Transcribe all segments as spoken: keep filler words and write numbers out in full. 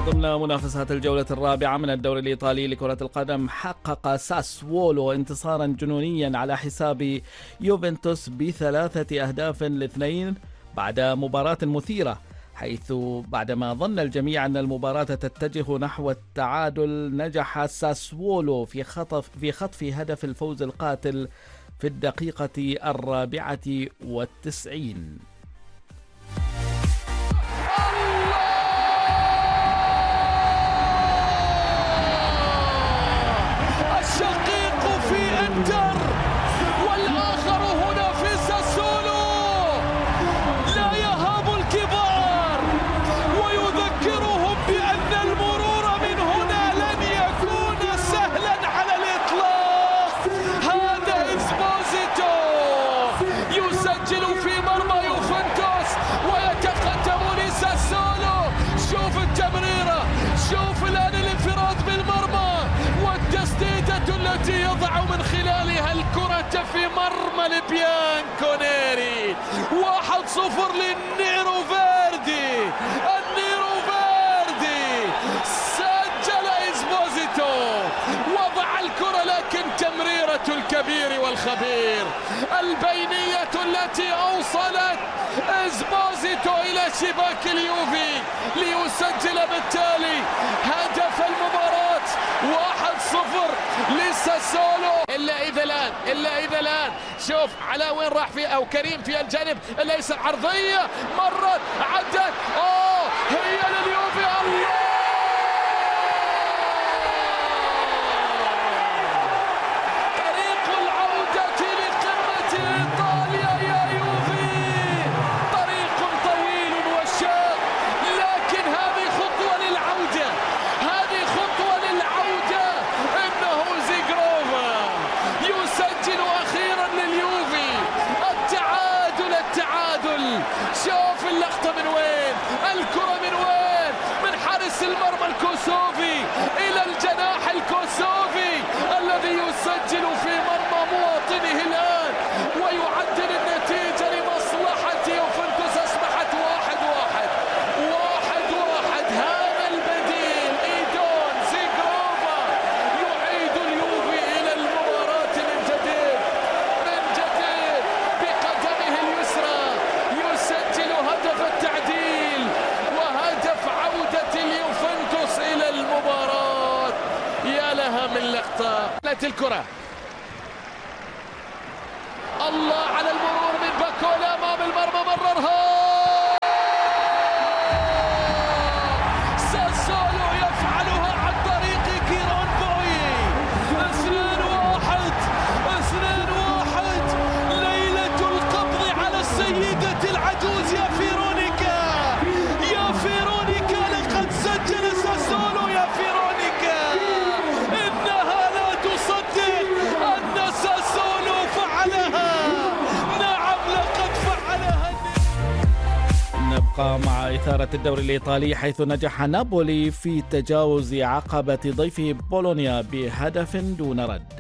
ضمن منافسات الجولة الرابعة من الدوري الإيطالي لكرة القدم، حقق ساسولو انتصارا جنونيا على حساب يوفنتوس بثلاثة أهداف لاثنين بعد مباراة مثيرة، حيث بعدما ظن الجميع أن المباراة تتجه نحو التعادل نجح ساسولو في خطف في خطف هدف الفوز القاتل في الدقيقة الرابعة والتسعين. الشقيق في انتر والآخر هنا في ساسولو، لا يهاب الكبار ويذكرهم بأن المرور من هنا لن يكون سهلا على الإطلاق. هذا إسبوزيتو يسجل في مرمى يوفنتوس ويتقدم لساسولو. شوف التمريرة، شوف الآن الانفراد بالمرمى والتسديدة التي يضع من خلالها الكرة في مرمى البيانكونيري. واحد صفر للنيرو فيردي. النيرو فيردي سجل إسبوزيتو، وضع الكرة لكن تمريرة الكبير والخبير، البينية التي أوصلت إسبوزيتو إلى شباك اليوفي ليسجل بالتالي هدف المباراة. واحد صفر لساسولو. إلا إذا الآن إلا إذا الآن شوف على وين راح فيه، أو كريم في الجانب الأيسر، عرضية مرت عدت، أوه هي لليوفي. الله طريق العودة لقمة إيطاليا يا يوفي، طريق طويل وشاق، لكن هذه خطوة للعودة، هذه خطوة للعودة. إنه زيغروفا يسجل أخيرا لليوفي التعادل التعادل. شوف اللقطة من وين، الكرة من وين، من حارس المرمى الكوسوفي إلى الجناح الكوسوفي الذي يسجل في مرمى مواطنه الآن ويعدل النتيجة لمصلحة يوفنتوس. أصبحت واحد واحد واحد واحد. هذا البديل إيدون زيغروفا يعيد اليوفي إلى المباراة من جديد من جديد بقدمه اليسرى، يسجل هدف التعديل وهدف عودة اليوفنتوس إلى المباراة. يا لها من لقطة. الكرة الله على المرور من باكولا أمام المرمى، مررها ساسولو يفعلها عن طريق كيران بوي. اثنين واحد اثنين واحد. ليلة القبض على السيدة العجوز يا فيرونيكا، يا فيرونيكا لقد سجل ساسولو يا فيرونيكا. إنها لا تصدق أن ساسولو فعلها. نعم لقد فعلها. نبقى مع إثارة الدوري الإيطالي، حيث نجح نابولي في تجاوز عقبة ضيفه بولونيا بهدف دون رد.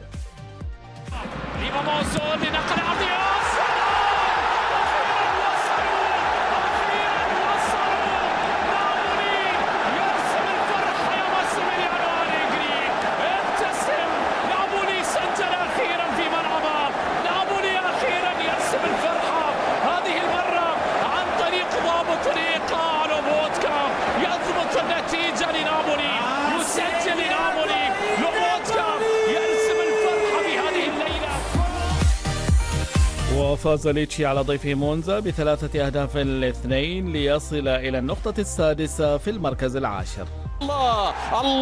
وفاز ليتشي على ضيفه مونزا بثلاثة أهداف لاثنين ليصل إلى النقطة السادسة في المركز العاشر. الله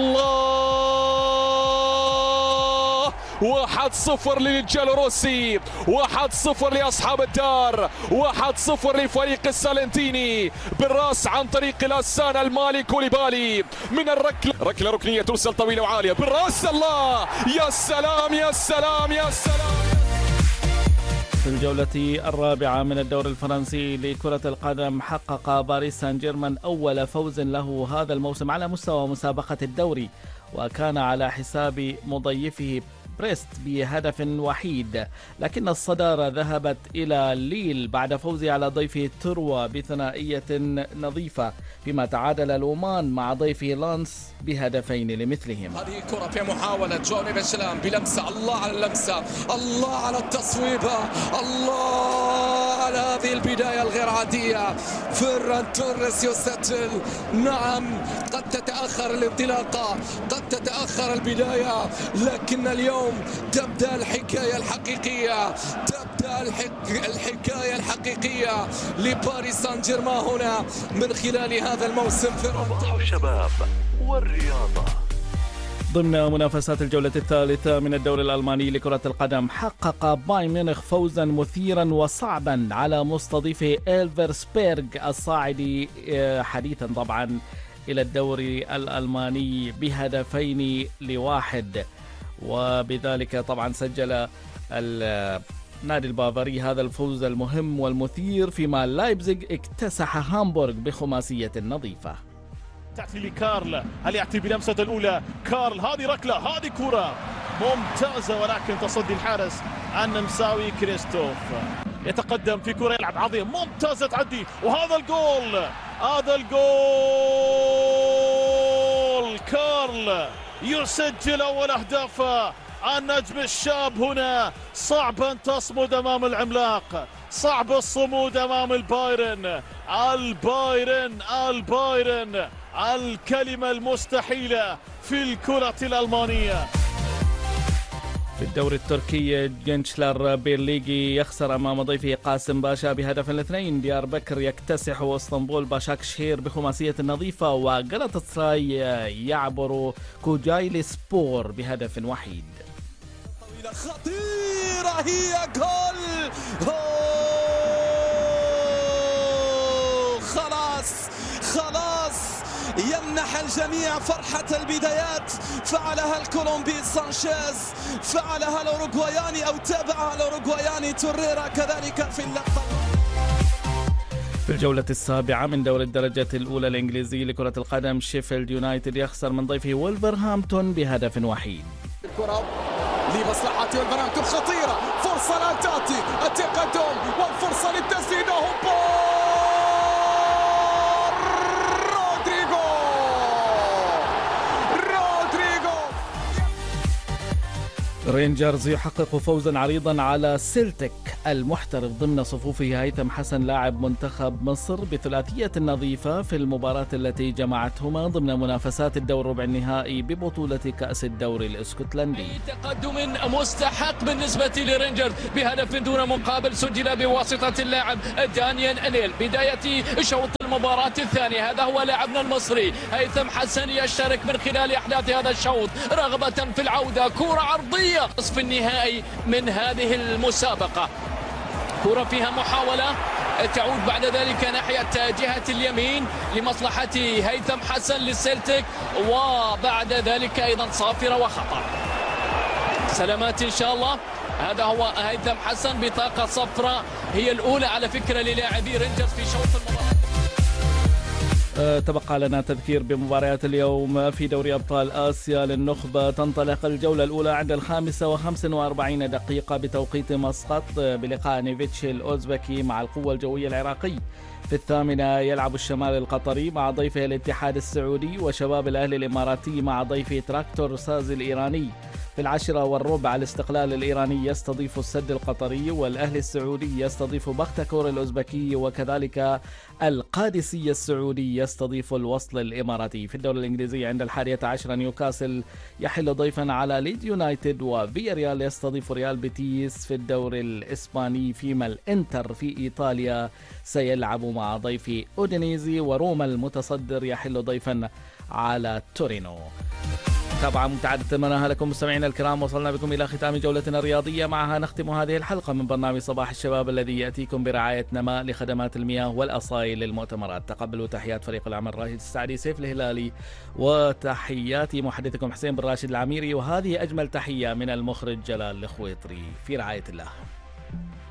الله. واحد صفر للجالوروسي، واحد صفر لأصحاب الدار، واحد صفر لفريق السالنتيني بالراس عن طريق لاسان المالي كوليبالي من الركلة، ركلة ركنية ترسل طويلة وعالية بالراس. الله يا سلام يا سلام يا سلام. في الجولة الرابعة من الدوري الفرنسي لكرة القدم، حقق باريس سان جيرمان أول فوز له هذا الموسم على مستوى مسابقة الدوري، وكان على حساب مضيفه بريست بهدف وحيد، لكن الصدارة ذهبت إلى ليل بعد فوزه على ضيفه تروا بثنائية نظيفة، فيما تعادل لومان مع ضيفه لانس بهدفين لمثلهم. هذه كرة في محاولة جوني بشلام بلمسة، الله على اللمسة، الله على التصويبة، الله على هذه البداية الغير عادية. فيران توريس يسجل. نعم قد تتأخر الانطلاقة، قد تتأخر البداية، لكن اليوم تبدأ الحكاية الحقيقية، تبدأ الحك... الحكاية الحقيقية لباريس سان جيرمان هنا من خلال هذا الموسم. في الشباب والرياضة ضمن منافسات الجولة الثالثة من الدوري الألماني لكرة القدم، حقق بايرن ميونخ فوزا مثيرا وصعبا على مستضيفه إلفرسبيرغ الصاعدي حديثا طبعا إلى الدوري الألماني بهدفين لواحد، وبذلك طبعا سجل النادي البافاري هذا الفوز المهم والمثير، فيما لايبزيغ اكتسح هامبورغ بخماسية نظيفة. تأتي لكارل، هل يأتي بلمسة الأولى؟ كارل، هذه ركلة، هذه كرة ممتازة، ولكن تصدي الحارس النمساوي كريستوف. يتقدم في كرة، يلعب عظيم، ممتازة تعدي، وهذا الجول، هذا الجول. كارل يسجل أول أهدافه. النجم الشاب هنا صعب أن تصمد أمام العملاق، صعب الصمود أمام البايرن. البايرن البايرن الكلمة المستحيلة في الكرة الألمانية. في الدوري التركي جنشلر بيرليغي يخسر أمام ضيفه قاسم باشا بهدف الاثنين. ديار بكر يكتسح اسطنبول باشاك شهير بخماسية نظيفة، وغلطة سراي يعبر كوجايلي سبور بهدف وحيد. خطيرة هي جول. خلاص خلاص يمنح الجميع فرحة البدايات. فعلها الكولومبي سانشيز، فعلها الأوروغواياني أو تابعها الأوروغواياني توريرا كذلك في اللقطة. في الجولة السابعة من دوري الدرجة الأولى الإنجليزي لكرة القدم، شيفيلد يونايتد يخسر من ضيفه وولفرهامبتون بهدف وحيد. الكرة لمصلحة ولفرهامبتون خطيرة، فرصة لا تأتي، التقدم والفرصة للتسديد. رينجرز يحقق فوزا عريضا على سيلتيك المحترف ضمن صفوفه هيثم حسن لاعب منتخب مصر بثلاثية نظيفة في المباراة التي جمعتهما ضمن منافسات الدور ربع النهائي ببطولة كأس الدوري الاسكتلندي. تقدم مستحق بالنسبة لرينجرز بهدف دون مقابل سجل بواسطة اللاعب دانيال أنيل بداية شوط المباراة الثانية. هذا هو لاعبنا المصري هيثم حسن يشترك من خلال أحداث هذا الشوط رغبة في العودة. كرة عرضية نصف النهائي من هذه المسابقة، كرة فيها محاولة تعود بعد ذلك ناحية جهة اليمين لمصلحة هيثم حسن للسلتيك، وبعد ذلك أيضا صافرة وخطأ. سلامات إن شاء الله. هذا هو هيثم حسن بطاقة صفراء، هي الأولى على فكرة للاعبي رينجرز في شوط المباراة. تبقى لنا تذكير بمباريات اليوم في دوري أبطال آسيا للنخبة. تنطلق الجولة الأولى عند الخامسة وخمس وأربعين دقيقة بتوقيت مسقط بلقاء نيفيتش الأوزبكي مع القوة الجوية العراقي. في الثامنة يلعب الشمال القطري مع ضيفه الاتحاد السعودي، وشباب الأهلي الإماراتي مع ضيفه تراكتور ساز الإيراني. في العشرة والربع الاستقلال الإيراني يستضيف السد القطري، والأهلي السعودي يستضيف بختكور الأوزبكي، وكذلك القادسية السعودي يستضيف الوصل الإماراتي. في الدوري الإنجليزي عند الحادية عشرة نيوكاسل يحل ضيفا على ليد يونايتد، وفياريال يستضيف ريال بيتيس. في الدوري الإسباني فيما الإنتر في إيطاليا سيلعب مع ضيف أودينيزي، وروما المتصدر يحل ضيفا على تورينو. طبعا متعدد مناها لكم مستمعينا الكرام، وصلنا بكم إلى ختام جولتنا الرياضية. معها نختم هذه الحلقة من برنامج صباح الشباب الذي يأتيكم برعاية نماء لخدمات المياه والأصايل للمؤتمرات. تقبلوا تحيات فريق العمل راشد السعدي، سيف الهلالي، وتحياتي محدثكم حسين بن راشد العميري، وهذه أجمل تحية من المخرج جلال الخويطري. في رعاية الله.